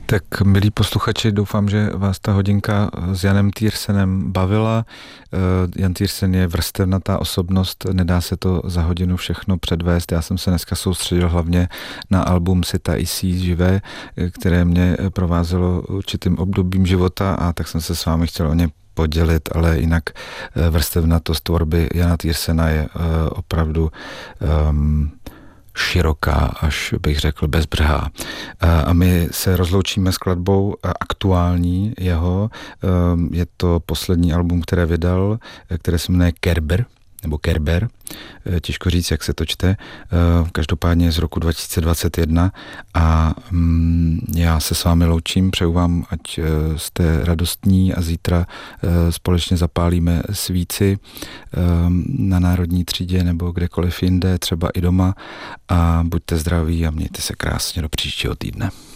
Tak milí posluchači, doufám, že vás ta hodinka s Janem Týrsenem bavila. Jan Týrsen je vrstevnatá osobnost, nedá se to za hodinu všechno předvést. Já jsem se dneska soustředil hlavně na album Sita Isí živé, které mě provázelo určitým obdobím života, a tak jsem se s vámi chtěl o ně podělit, ale jinak vrstevnatost tvorby Jana Týrsena je opravdu široká, až bych řekl bezbřehá. A my se rozloučíme skladbou aktuální jeho. Je to poslední album, které vydal, které se jmenuje Kerber, nebo Kerber, těžko říct, jak se to čte, každopádně z roku 2021, a já se s vámi loučím, přeju vám, ať jste radostní a zítra společně zapálíme svíci na Národní třídě nebo kdekoliv jinde, třeba i doma, a buďte zdraví a mějte se krásně do příštího týdne.